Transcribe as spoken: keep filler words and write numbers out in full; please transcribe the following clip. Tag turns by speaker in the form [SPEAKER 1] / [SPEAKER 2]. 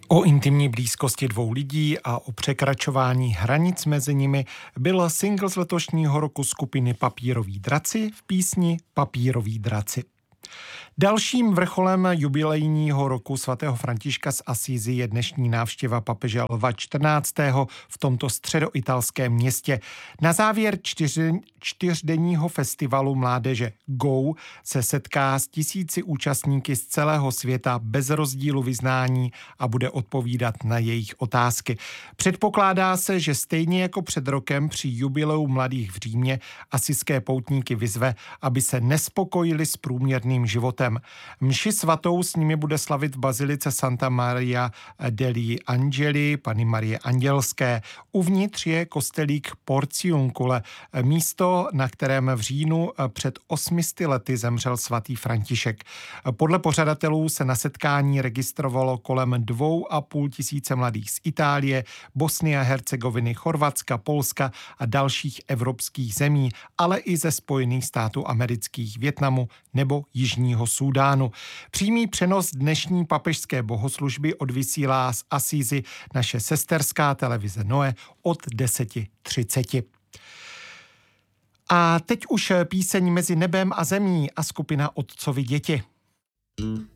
[SPEAKER 1] O intimní blízkosti dvou lidí a o překračování hranic mezi nimi byl single z letošního roku skupiny Papíroví draci v písni Papíroví draci. Dalším vrcholem jubilejního roku svatého Františka z Asízy je dnešní návštěva papeže Lva čtrnáctého v tomto středoitalském městě. Na závěr čtyř, čtyřdenního festivalu mládeže Go se setká s tisíci účastníky z celého světa bez rozdílu vyznání a bude odpovídat na jejich otázky. Předpokládá se, že stejně jako před rokem při jubileu mladých v Římě asijské poutníky vyzve, aby se nespokojili s průměrným životem. Mši svatou s nimi bude slavit v bazilice Santa Maria degli Angeli, Panny Marie Andělské. Uvnitř je kostelík Porciuncule, místo, na kterém v říjnu před osmisty lety zemřel svatý František. Podle pořadatelů se na setkání registrovalo kolem dvou a půl tisíce mladých z Itálie, Bosny a Hercegoviny, Chorvatska, Polska a dalších evropských zemí, ale i ze Spojených států amerických, Vietnamu nebo Jižního Súdánu. Přímý přenos dnešní papežské bohoslužby odvysílá z Asízy naše sesterská televize Noe od deset třicet. A teď už píseň Mezi nebem a zemí a skupina Otcovi děti.